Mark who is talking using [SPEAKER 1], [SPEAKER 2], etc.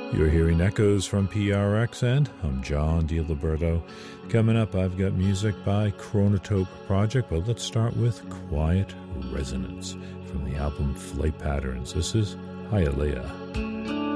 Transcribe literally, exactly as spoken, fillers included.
[SPEAKER 1] You're hearing echoes from P R X, and I'm John DiLiberto. Coming up, I've got music by Chronotope Project, but let's start with Quiet Resonance from the album Flight Patterns. This is Hialeah.